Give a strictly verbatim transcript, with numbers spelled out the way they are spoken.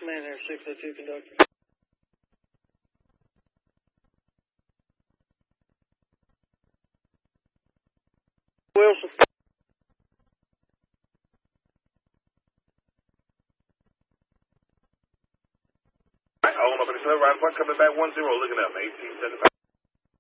Man Air six oh two conductor. Wilson. All right, hold up in the right front, coming back one zero, looking up, eighteen seventy-five.